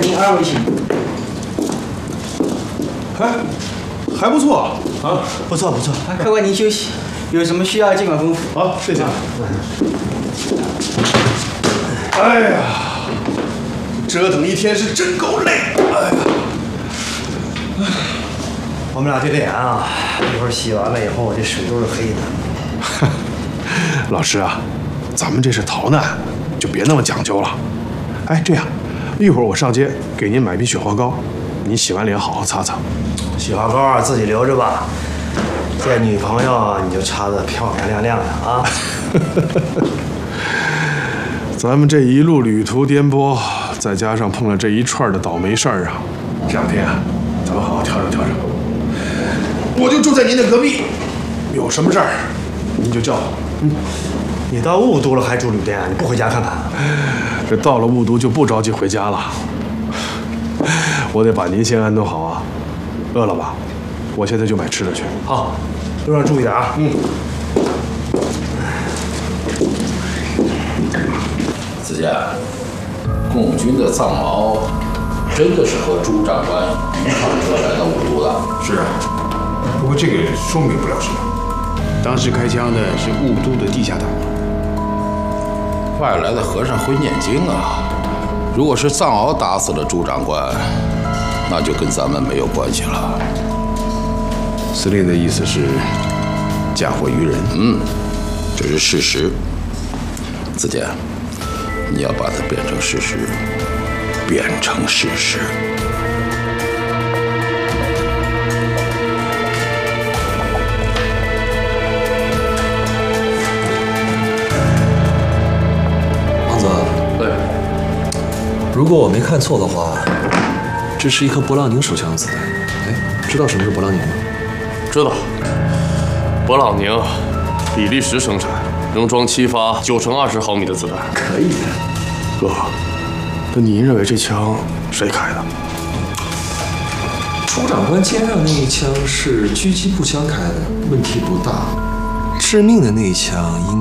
您2位请。 还不错啊， 不错不错。 客官您休息，有什么需要尽管吩咐。 好，谢谢。哎呀，折腾一天是真够累。哎呀， 我们俩对对眼啊，一会儿洗完了以后，这水都是黑的。 老师啊，咱们这是逃难，就别那么讲究了。哎，这样，一会儿我上街给您买瓶雪花膏，您洗完脸好好擦擦。 雪花膏啊，自己留着吧。见女朋友你就擦得漂漂亮亮的啊。 咱们这一路旅途颠簸，再加上碰了这一串的倒霉事儿啊，这2天啊，咱们好好调整调整。我就住在您的隔壁，有什么事儿您就叫我。 你到雾都了还住旅店，你不回家看看？ 这到了雾都就不着急回家了，我得把您先安顿好啊。饿了吧？我现在就买吃的去。 好，路上注意点啊。 子健，共军的藏獒真的是和朱长官一趟车来到雾都的？ 是啊，不过这个说明不了什么。当时开枪的是雾都的地下党。 外来的和尚会念经啊！如果是藏獒打死了朱长官，那就跟咱们没有关系了。 司令的意思是嫁祸于人。 这是事实。子健，你要把它变成事实，变成事实。 王子， 对， 如果我没看错的话，这是一颗勃朗宁手枪的子弹。哎，知道什么是勃朗宁吗？ 知道。勃朗宁，比利时生产，能装7发9乘20毫米的子弹。 可以的。 哥，那您认为这枪谁开的？ 朱长官肩上那一枪是狙击步枪开的，问题不大。致命的那一枪应